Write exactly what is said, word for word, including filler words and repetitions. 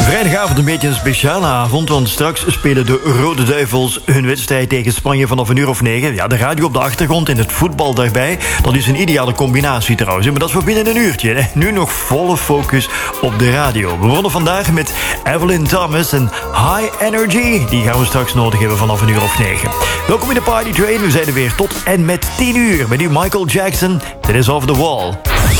Vrijdagavond een beetje een speciale avond, want straks spelen de Rode Duivels hun wedstrijd tegen Spanje vanaf een uur of negen. Ja, de radio op de achtergrond en het voetbal daarbij. Dat is een ideale combinatie trouwens, maar dat is voor binnen een uurtje. Hè. Nu nog volle focus op de radio. We begonnen vandaag met Evelyn Thomas en High Energy. Die gaan we straks nodig hebben vanaf een uur of negen. Welkom in de Party Train. We zijn er weer tot en met tien uur. Met nu Michael Jackson. Dit is Off the Wall.